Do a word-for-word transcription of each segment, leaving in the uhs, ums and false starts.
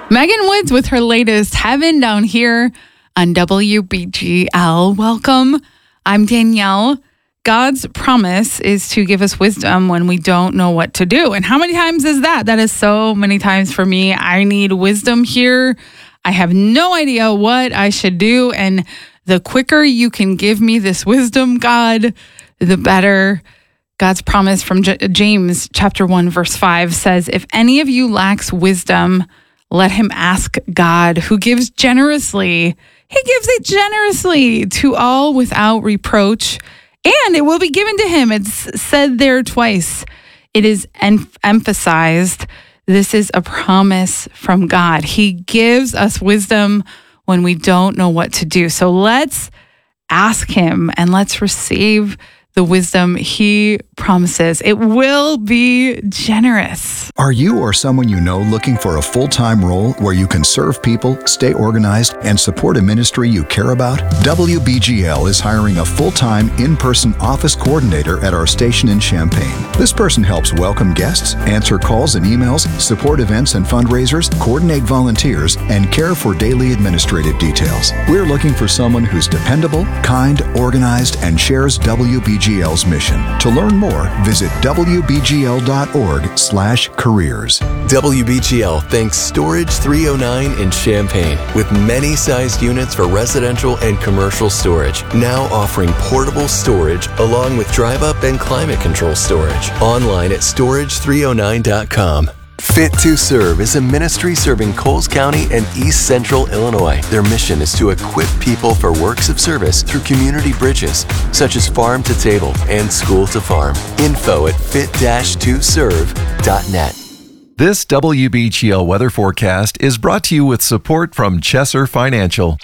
Megan Woods with her latest Heaven Down Here on W B G L. Welcome. I'm Danielle. God's promise is to give us wisdom when we don't know what to do. And how many times is that? That is so many times for me. I need wisdom here. I have no idea what I should do. And the quicker you can give me this wisdom, God, the better. God's promise from J- James chapter one, verse five says, if any of you lacks wisdom, let him ask God, who gives generously. He gives it generously to all without reproach, and it will be given to him. It's said there twice. It is em- emphasized. This is a promise from God. He gives us wisdom when we don't know what to do. So let's ask him and let's receive the wisdom he promises. It will be generous. Are you or someone you know looking for a full-time role where you can serve people, stay organized, and support a ministry you care about? W B G L is hiring a full-time in-person office coordinator at our station in Champaign. This person helps welcome guests, answer calls and emails, support events and fundraisers, coordinate volunteers, and care for daily administrative details. We're looking for someone who's dependable, kind, organized, and shares W B G L's mission. To learn more, visit W B G L dot org slash careers. W B G L thanks Storage three oh nine in Champaign, with many sized units for residential and commercial storage, now offering portable storage along with drive-up and climate control storage. Online at storage three oh nine dot com. Fit to Serve is a ministry serving Coles County and East Central Illinois. Their mission is to equip people for works of service through community bridges, such as farm to table and school to farm. Info at fit dash to serve dot net. This W B G L weather forecast is brought to you with support from Chesser Financial.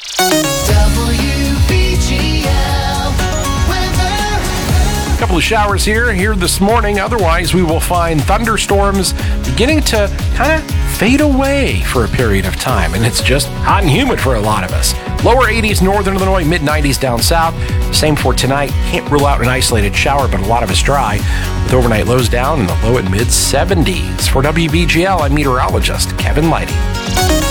Couple of showers here here this morning. Otherwise, we will find thunderstorms beginning to kind of fade away for a period of time, and it's just hot and humid for a lot of us. Lower eighties northern Illinois, mid nineties down south. Same for tonight. Can't rule out an isolated shower, but a lot of it's dry, with overnight lows down in the low and mid seventies. For W B G L, I'm meteorologist Kevin Lighty.